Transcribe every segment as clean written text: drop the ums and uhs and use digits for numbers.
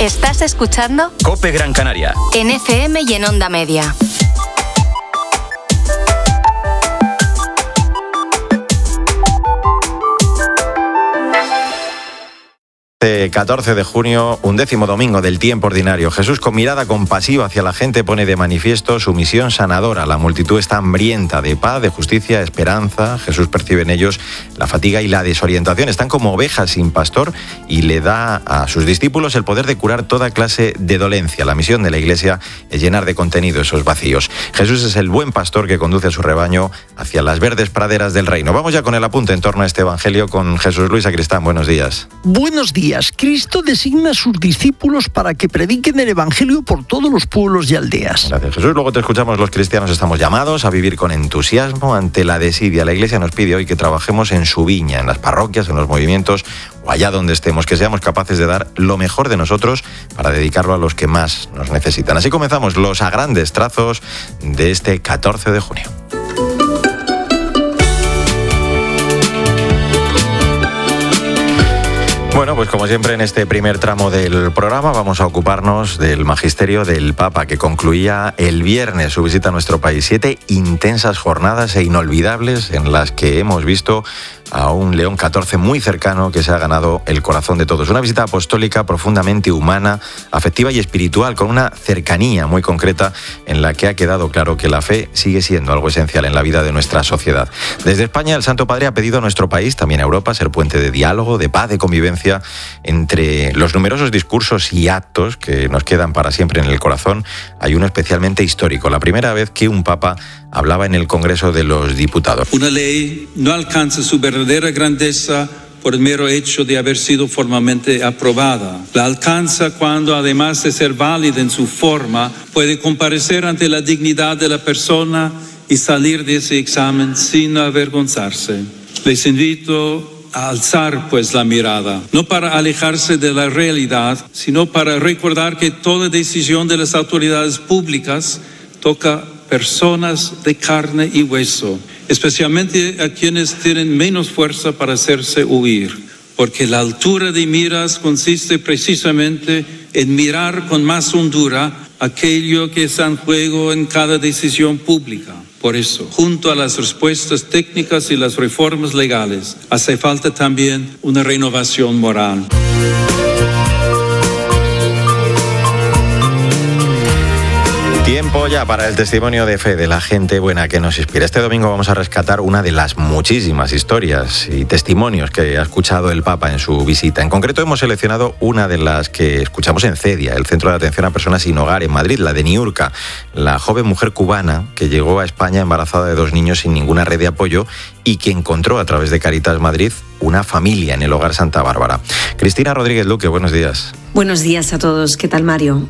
Estás escuchando COPE Gran Canaria. En FM y en Onda Media. 14 de junio, 11º domingo del tiempo ordinario. Jesús, con mirada compasiva hacia la gente, pone de manifiesto su misión sanadora. La multitud está hambrienta de paz, de justicia, esperanza. Jesús percibe en ellos la fatiga y la desorientación. Están como ovejas sin pastor y le da a sus discípulos el poder de curar toda clase de dolencia. La misión de la Iglesia es llenar de contenido esos vacíos. Jesús es el buen pastor que conduce a su rebaño hacia las verdes praderas del reino. Vamos ya con el apunte en torno a este evangelio con Jesús Luis Sacristán. Buenos días. Buenos días. Cristo designa a sus discípulos para que prediquen el Evangelio por todos los pueblos y aldeas. Gracias, Jesús. Luego te escuchamos. Los cristianos estamos llamados a vivir con entusiasmo ante la desidia. La Iglesia nos pide hoy que trabajemos en su viña, en las parroquias, en los movimientos o allá donde estemos, que seamos capaces de dar lo mejor de nosotros para dedicarlo a los que más nos necesitan. Así comenzamos los a grandes trazos de este 14 de junio. Bueno, pues como siempre en este primer tramo del programa vamos a ocuparnos del magisterio del Papa, que concluía el viernes su visita a nuestro país. 7 intensas jornadas e inolvidables en las que hemos visto a un León XIV muy cercano que se ha ganado el corazón de todos. Una visita apostólica profundamente humana, afectiva y espiritual, con una cercanía muy concreta en la que ha quedado claro que la fe sigue siendo algo esencial en la vida de nuestra sociedad. Desde España, el Santo Padre ha pedido a nuestro país, también a Europa, ser puente de diálogo, de paz, de convivencia entre los numerosos discursos y actos que nos quedan para siempre en el corazón. Hay uno especialmente histórico, la primera vez que un Papa hablaba en el Congreso de los Diputados. Una ley no alcanza su verdadera grandeza por el mero hecho de haber sido formalmente aprobada. La alcanza cuando, además de ser válida en su forma, puede comparecer ante la dignidad de la persona y salir de ese examen sin avergonzarse. Les invito a alzar pues la mirada, no para alejarse de la realidad, sino para recordar que toda decisión de las autoridades públicas toca personas de carne y hueso, especialmente a quienes tienen menos fuerza para hacerse oír, porque la altura de miras consiste precisamente en mirar con más hondura aquello que está en juego en cada decisión pública. Por eso, junto a las respuestas técnicas y las reformas legales, hace falta también una renovación moral. Tiempo ya para el testimonio de fe de la gente buena que nos inspira. Este domingo vamos a rescatar una de las muchísimas historias y testimonios que ha escuchado el Papa en su visita. En concreto hemos seleccionado una de las que escuchamos en CEDIA, el Centro de Atención a Personas Sin Hogar en Madrid, la de Niurka, la joven mujer cubana que llegó a España embarazada de 2 niños sin ninguna red de apoyo y que encontró a través de Caritas Madrid una familia en el Hogar Santa Bárbara. Cristina Rodríguez Luque, buenos días. Buenos días a todos. ¿Qué tal, Mario?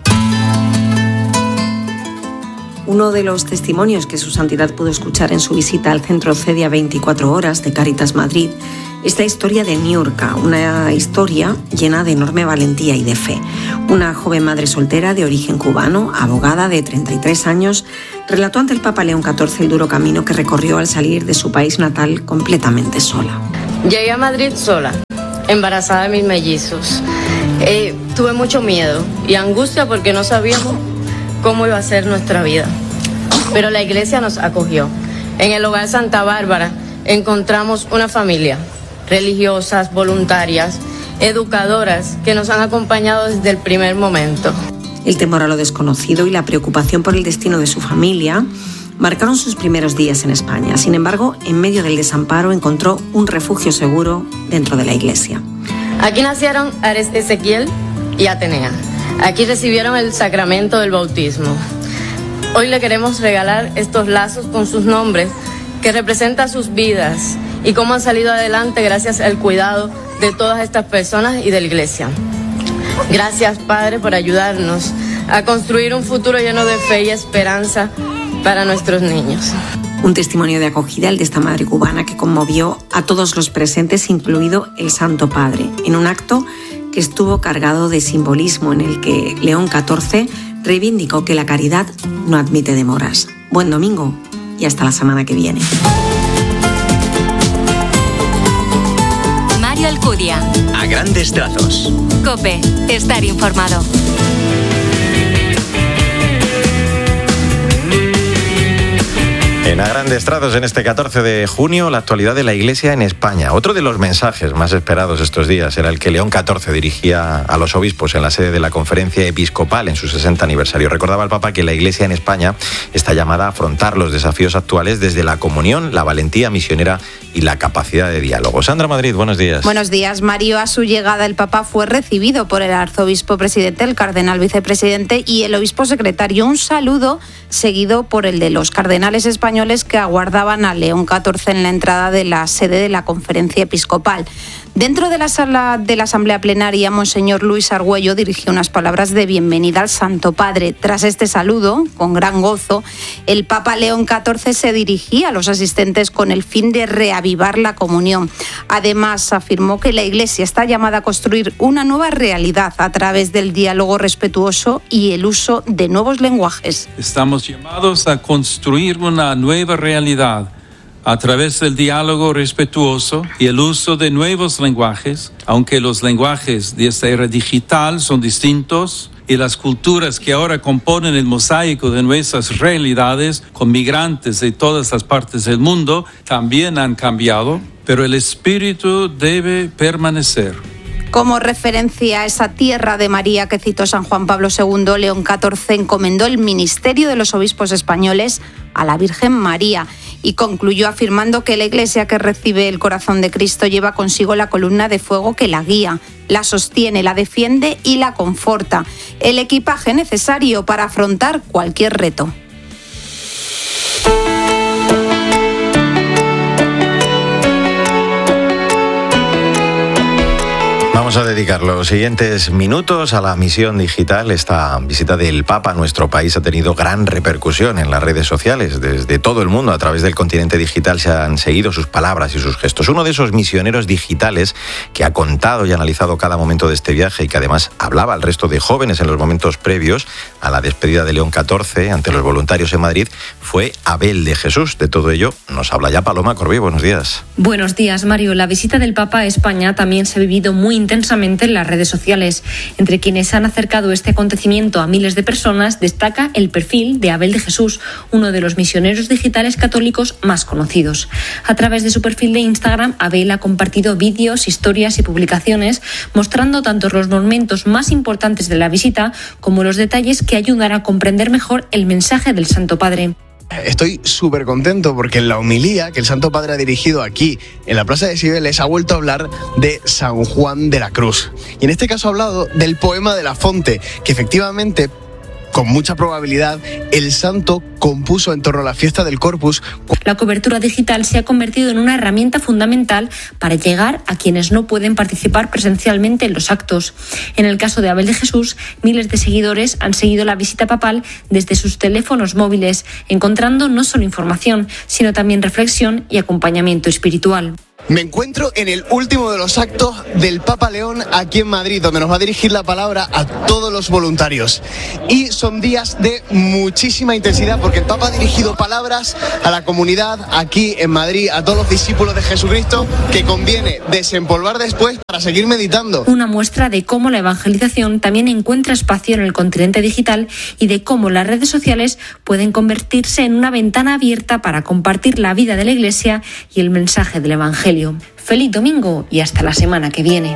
Uno de los testimonios que su santidad pudo escuchar en su visita al Centro CEDIA 24 horas de Caritas Madrid es la historia de Niurka, una historia llena de enorme valentía y de fe. Una joven madre soltera de origen cubano, abogada de 33 años, relató ante el Papa León XIV el duro camino que recorrió al salir de su país natal completamente sola. Llegué a Madrid sola, embarazada de mis mellizos. Tuve mucho miedo y angustia porque no sabíamos cómo iba a ser nuestra vida. Pero la iglesia nos acogió. En el Hogar Santa Bárbara encontramos una familia, religiosas, voluntarias, educadoras, que nos han acompañado desde el primer momento. El temor a lo desconocido y la preocupación por el destino de su familia marcaron sus primeros días en España. Sin embargo, en medio del desamparo encontró un refugio seguro dentro de la iglesia. Aquí nacieron Ares Ezequiel y Atenea. Aquí recibieron el sacramento del bautismo. Hoy le queremos regalar estos lazos con sus nombres que representan sus vidas y cómo han salido adelante gracias al cuidado de todas estas personas y de la iglesia. Gracias, Padre, por ayudarnos a construir un futuro lleno de fe y esperanza para nuestros niños. Un testimonio de acogida, el de esta madre cubana, que conmovió a todos los presentes, incluido el Santo Padre, en un acto que estuvo cargado de simbolismo en el que León XIV reivindicó que la caridad no admite demoras. Buen domingo y hasta la semana que viene. Mario Alcudia. A grandes trazos. COPE. Estar informado. En A Grandes Trazos, en este 14 de junio, la actualidad de la Iglesia en España. Otro de los mensajes más esperados estos días era el que León XIV dirigía a los obispos en la sede de la Conferencia Episcopal en su 60 aniversario. Recordaba el Papa que la Iglesia en España está llamada a afrontar los desafíos actuales desde la comunión, la valentía misionera y la capacidad de diálogo. Sandra Madrid, buenos días. Buenos días, Mario. A su llegada, el Papa fue recibido por el arzobispo presidente, el cardenal vicepresidente y el obispo secretario. Un saludo seguido por el de los cardenales españoles que aguardaban a León XIV en la entrada de la sede de la Conferencia Episcopal. Dentro de la sala de la Asamblea Plenaria, Monseñor Luis Argüello dirigió unas palabras de bienvenida al Santo Padre. Tras este saludo, con gran gozo, el Papa León XIV se dirigía a los asistentes con el fin de reavivar la comunión. Además, afirmó que la Iglesia está llamada a construir una nueva realidad a través del diálogo respetuoso y el uso de nuevos lenguajes. Estamos llamados a construir una nueva realidad a través del diálogo respetuoso y el uso de nuevos lenguajes, aunque los lenguajes de esta era digital son distintos y las culturas que ahora componen el mosaico de nuestras realidades, con migrantes de todas las partes del mundo, también han cambiado, pero el espíritu debe permanecer. Como referencia a esa tierra de María que citó San Juan Pablo II, León XIV encomendó el ministerio de los obispos españoles a la Virgen María y concluyó afirmando que la Iglesia que recibe el corazón de Cristo lleva consigo la columna de fuego que la guía, la sostiene, la defiende y la conforta, el equipaje necesario para afrontar cualquier reto. Vamos a dedicar los siguientes minutos a la misión digital. Esta visita del Papa a nuestro país ha tenido gran repercusión en las redes sociales. Desde todo el mundo, a través del continente digital, se han seguido sus palabras y sus gestos. Uno de esos misioneros digitales que ha contado y analizado cada momento de este viaje y que además hablaba al resto de jóvenes en los momentos previos a la despedida de León XIV ante los voluntarios en Madrid fue Abel de Jesús. De todo ello nos habla ya Paloma Corbí. Buenos días. Buenos días, Mario. La visita del Papa a España también se ha vivido muy intensamente en las redes sociales. Entre quienes han acercado este acontecimiento a miles de personas destaca el perfil de Abel de Jesús, uno de los misioneros digitales católicos más conocidos. A través de su perfil de Instagram, Abel ha compartido vídeos, historias y publicaciones mostrando tanto los momentos más importantes de la visita como los detalles que ayudan a comprender mejor el mensaje del Santo Padre. Estoy súper contento porque en la homilía que el Santo Padre ha dirigido aquí, en la Plaza de Cibeles, ha vuelto a hablar de San Juan de la Cruz. Y en este caso ha hablado del poema de La Fonte, que efectivamente, con mucha probabilidad, el santo compuso en torno a la fiesta del Corpus. La cobertura digital se ha convertido en una herramienta fundamental para llegar a quienes no pueden participar presencialmente en los actos. En el caso de Abel de Jesús, miles de seguidores han seguido la visita papal desde sus teléfonos móviles, encontrando no solo información, sino también reflexión y acompañamiento espiritual. Me encuentro en el último de los actos del Papa León aquí en Madrid, donde nos va a dirigir la palabra a todos los voluntarios. Y son días de muchísima intensidad porque el Papa ha dirigido palabras a la comunidad aquí en Madrid, a todos los discípulos de Jesucristo, que conviene desempolvar después para seguir meditando. Una muestra de cómo la evangelización también encuentra espacio en el continente digital y de cómo las redes sociales pueden convertirse en una ventana abierta para compartir la vida de la Iglesia y el mensaje del Evangelio. Feliz domingo y hasta la semana que viene.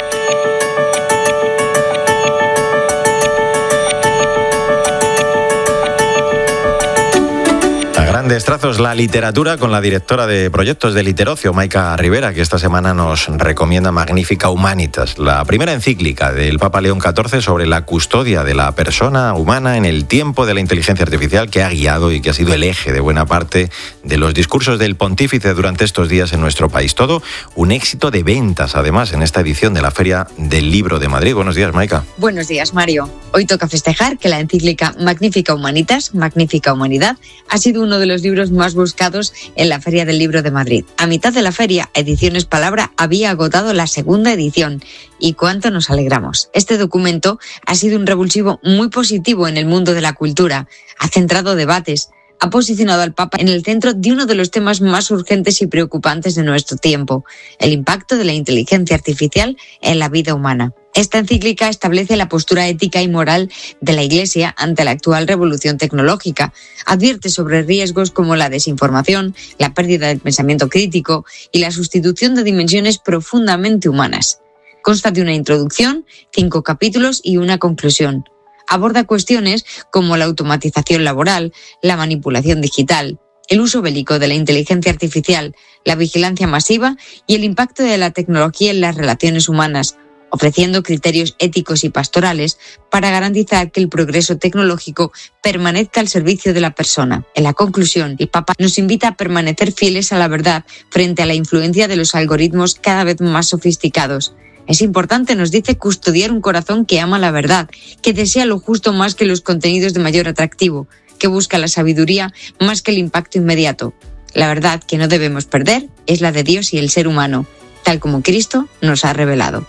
Grandes trazos, la literatura con la directora de proyectos de Literocio, Maica Rivera, que esta semana nos recomienda Magnifica Humanitas, la primera encíclica del Papa León XIV sobre la custodia de la persona humana en el tiempo de la inteligencia artificial, que ha guiado y que ha sido el eje de buena parte de los discursos del pontífice durante estos días en nuestro país. Todo un éxito de ventas, además, en esta edición de la Feria del Libro de Madrid. Buenos días, Maica. Buenos días, Mario. Hoy toca festejar que la encíclica Magnifica Humanitas, Magnifica Humanidad, ha sido uno de los libros más buscados en la Feria del Libro de Madrid. A mitad de la feria, Ediciones Palabra había agotado la segunda edición. Y cuánto nos alegramos. Este documento ha sido un revulsivo muy positivo en el mundo de la cultura. Ha centrado debates, ha posicionado al Papa en el centro de uno de los temas más urgentes y preocupantes de nuestro tiempo, el impacto de la inteligencia artificial en la vida humana. Esta encíclica establece la postura ética y moral de la Iglesia ante la actual revolución tecnológica. Advierte sobre riesgos como la desinformación, la pérdida del pensamiento crítico y la sustitución de dimensiones profundamente humanas. Consta de una introducción, 5 capítulos y una conclusión. Aborda cuestiones como la automatización laboral, la manipulación digital, el uso bélico de la inteligencia artificial, la vigilancia masiva y el impacto de la tecnología en las relaciones humanas, ofreciendo criterios éticos y pastorales para garantizar que el progreso tecnológico permanezca al servicio de la persona. En la conclusión, el Papa nos invita a permanecer fieles a la verdad frente a la influencia de los algoritmos cada vez más sofisticados. Es importante, nos dice, custodiar un corazón que ama la verdad, que desea lo justo más que los contenidos de mayor atractivo, que busca la sabiduría más que el impacto inmediato. La verdad que no debemos perder es la de Dios y el ser humano, tal como Cristo nos ha revelado.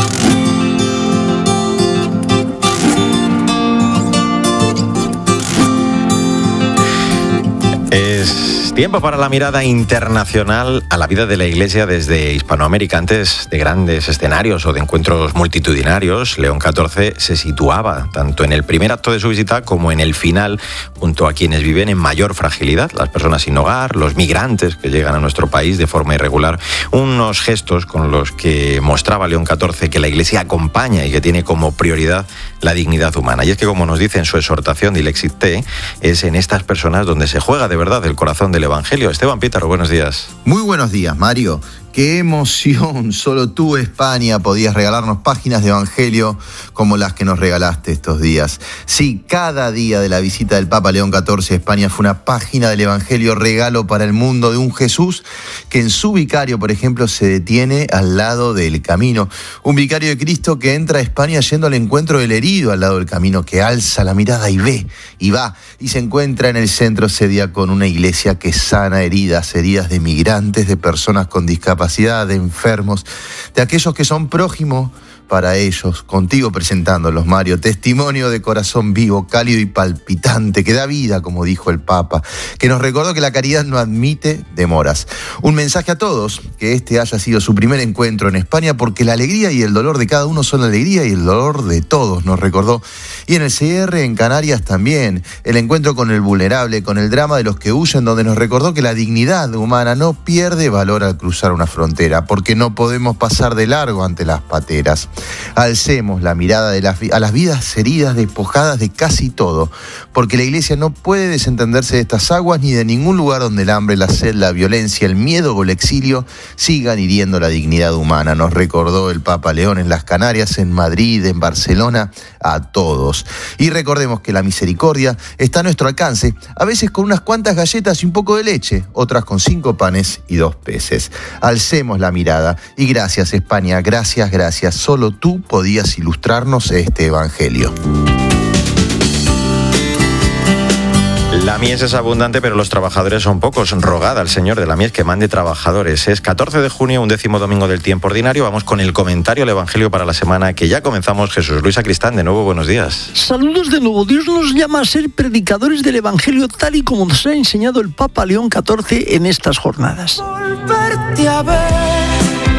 Es tiempo para la mirada internacional a la vida de la Iglesia desde Hispanoamérica. Antes de grandes escenarios o de encuentros multitudinarios, León XIV se situaba tanto en el primer acto de su visita como en el final, junto a quienes viven en mayor fragilidad, las personas sin hogar, los migrantes que llegan a nuestro país de forma irregular. Unos gestos con los que mostraba León XIV que la Iglesia acompaña y que tiene como prioridad la dignidad humana. Y es que, como nos dice en su exhortación Dilexit Te, es en estas personas donde se juega de verdad el corazón del Evangelio. Esteban Pítaro, buenos días. Muy buenos días, Mario. Qué emoción, solo tú, España, podías regalarnos páginas de Evangelio como las que nos regalaste estos días. Sí, cada día de la visita del Papa León XIV a España fue una página del Evangelio, regalo para el mundo de un Jesús que en su vicario, por ejemplo, se detiene al lado del camino. Un vicario de Cristo que entra a España yendo al encuentro del herido al lado del camino, que alza la mirada y ve, y va, y se encuentra en el centro ese día con una iglesia que sana heridas de migrantes, de personas con discapacidad, de enfermos, de aquellos que son prójimos para ellos, contigo presentándolos, Mario. Testimonio de corazón vivo, cálido y palpitante, que da vida, como dijo el Papa, que nos recordó que la caridad no admite demoras. Un mensaje a todos, que este haya sido su primer encuentro en España, porque la alegría y el dolor de cada uno son la alegría y el dolor de todos, nos recordó. Y en el cierre, en Canarias también, el encuentro con el vulnerable, con el drama de los que huyen, donde nos recordó que la dignidad humana no pierde valor al cruzar una frontera, porque no podemos pasar de largo ante las pateras. Alcemos la mirada a las vidas heridas, despojadas de casi todo, porque la Iglesia no puede desentenderse de estas aguas ni de ningún lugar donde el hambre, la sed, la violencia, el miedo o el exilio sigan hiriendo la dignidad humana. Nos recordó el Papa León en las Canarias, en Madrid, en Barcelona, a todos. Y recordemos que la misericordia está a nuestro alcance, a veces con unas cuantas galletas y un poco de leche, otras con 5 panes y 2 peces. Alcemos la mirada y gracias, España, gracias, gracias. Solo tú podías ilustrarnos este Evangelio. La mies es abundante, pero los trabajadores son pocos. Rogad al Señor de la mies que mande trabajadores. Es 14 de junio, 11º domingo del tiempo ordinario. Vamos con el comentario al Evangelio para la semana que ya comenzamos. Jesús Luis Sacristán, de nuevo, buenos días. Saludos de nuevo. Dios nos llama a ser predicadores del Evangelio tal y como nos ha enseñado el Papa León XIV en estas jornadas. Volverte a ver.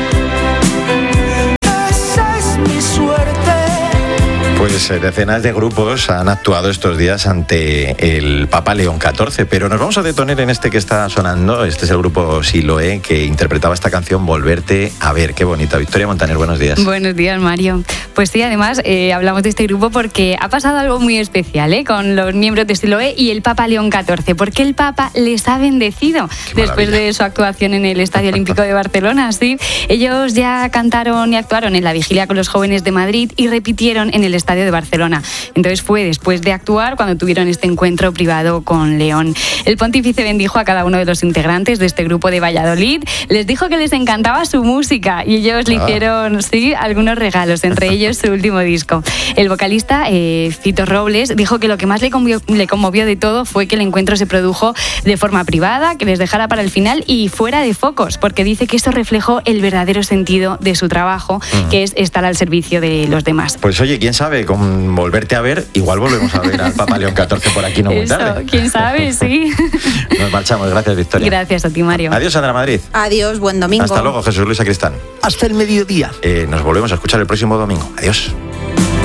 Pues decenas de grupos han actuado estos días ante el Papa León XIV, pero nos vamos a detener en este que está sonando. Este es el grupo Siloé, que interpretaba esta canción, Volverte a ver. Qué bonita. Victoria Montaner, buenos días. Buenos días, Mario. Pues sí, además hablamos de este grupo porque ha pasado algo muy especial con los miembros de Siloé y el Papa León XIV, porque el Papa les ha bendecido después de su actuación en el Estadio Olímpico de Barcelona. Sí, ellos ya cantaron y actuaron en la vigilia con los jóvenes de Madrid y repitieron en el Estadio de Barcelona. Entonces fue después de actuar cuando tuvieron este encuentro privado con León. El pontífice bendijo a cada uno de los integrantes de este grupo de Valladolid, les dijo que les encantaba su música y ellos le hicieron algunos regalos, entre ellos su último disco. El vocalista Fito Robles dijo que lo que más le conmovió de todo fue que el encuentro se produjo de forma privada, que les dejara para el final y fuera de focos, porque dice que eso reflejó el verdadero sentido de su trabajo, que es estar al servicio de los demás. Pues oye, quién sabe, que con volverte a ver, igual volvemos a ver al Papa León XIV por aquí no muy tarde. Quién sabe, sí. Nos marchamos, gracias Victoria. Gracias a ti, Mario. Adiós, Sandra Madrid. Adiós, buen domingo. Hasta luego, Jesús Luis Sacristán. Hasta el mediodía. Nos volvemos a escuchar el próximo domingo. Adiós.